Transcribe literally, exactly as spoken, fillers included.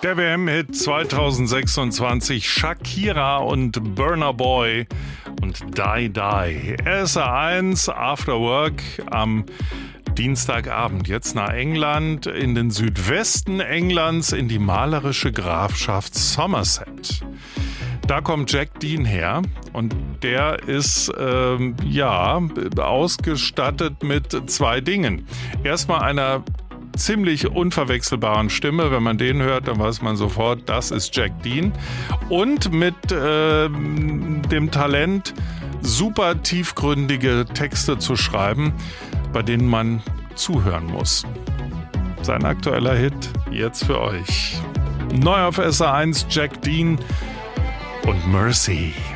Der W M-Hit zweitausendsechsundzwanzig, Shakira und Burna Boy und Die Die. S R eins After Work am Dienstagabend. Jetzt nach England, in den Südwesten Englands, in die malerische Grafschaft Somerset. Da kommt Jack Dean her und der ist, ähm, ja, ausgestattet mit zwei Dingen. Erstmal einer ziemlich unverwechselbaren Stimme. Wenn man den hört, dann weiß man sofort, das ist Jack Dean. Und mit äh, dem Talent, super tiefgründige Texte zu schreiben, bei denen man zuhören muss. Sein aktueller Hit jetzt für euch. Neu auf S R eins, Jack Dean und Mercy.